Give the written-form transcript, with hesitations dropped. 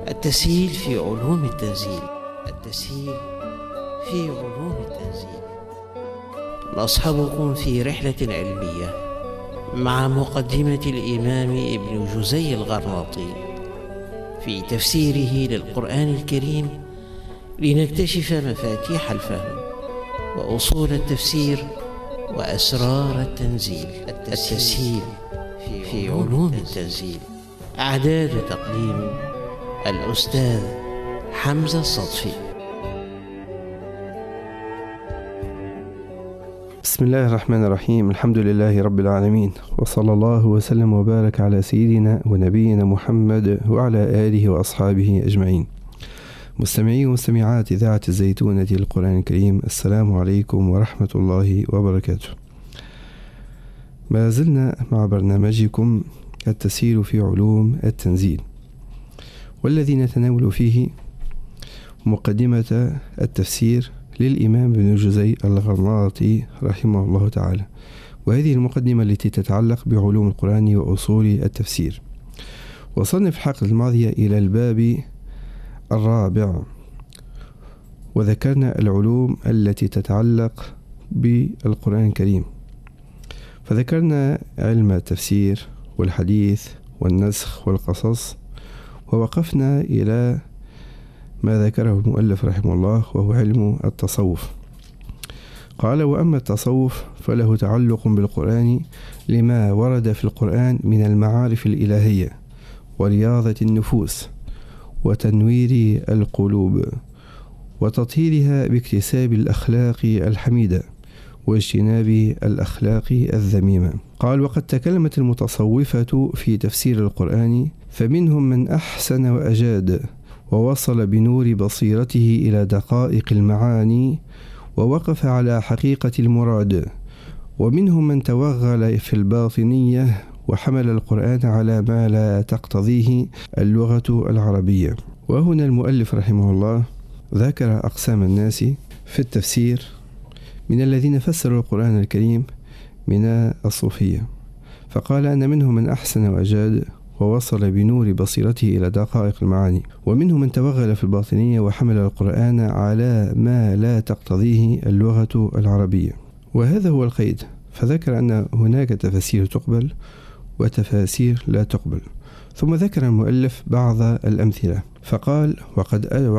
التسهيل في علوم التنزيل. التسهيل في علوم التنزيل. نصحبكم في رحلة علمية مع مقدمة الإمام ابن جزي الغرناطي في تفسيره للقرآن الكريم، لنكتشف مفاتيح الفهم وأصول التفسير وأسرار التنزيل. التسهيل في علوم التنزيل. إعداد وتقديم الأستاذ حمزة الصدفي. بسم الله الرحمن الرحيم. الحمد لله رب العالمين، وصلى الله وسلم وبارك على سيدنا ونبينا محمد وعلى آله وأصحابه أجمعين. مستمعي ومستمعات إذاعة الزيتونة للقرآن الكريم، السلام عليكم ورحمة الله وبركاته. ما زلنا مع برنامجكم التسهيل في علوم التنزيل، والذي نتناول فيه مقدمة التفسير للإمام ابن جزي الغرناطي رحمه الله تعالى، وهذه المقدمة التي تتعلق بعلوم القرآن وأصول التفسير. وصلنا في الحلقة الماضية إلى الباب الرابع، وذكرنا العلوم التي تتعلق بالقرآن الكريم، فذكرنا علم التفسير والحديث والنسخ والقصص، ووقفنا إلى ما ذكره المؤلف رحمه الله، وهو علم التصوف. قال: وأما التصوف فله تعلق بالقرآن لما ورد في القرآن من المعارف الإلهية ورياضة النفوس وتنوير القلوب وتطهيرها باكتساب الأخلاق الحميدة واجتناب الأخلاق الذميمة. قال: وقد تكلمت المتصوفة في تفسير القرآن، فمنهم من أحسن وأجاد ووصل بنور بصيرته إلى دقائق المعاني ووقف على حقيقة المراد، ومنهم من توغل في الباطنية وحمل القرآن على ما لا تقتضيه اللغة العربية. وهنا المؤلف رحمه الله ذكر أقسام الناس في التفسير من الذين فسروا القرآن الكريم من الصوفية، فقال أن منهم من أحسن وأجاد ووصل بنور بصيرته إلى دقائق المعاني، ومنهم من توغل في الباطنية وحمل القرآن على ما لا تقتضيه اللغة العربية. وهذا هو القيد، فذكر أن هناك تفاسير تقبل وتفاسير لا تقبل، ثم ذكر المؤلف بعض الأمثلة، فقال: وقد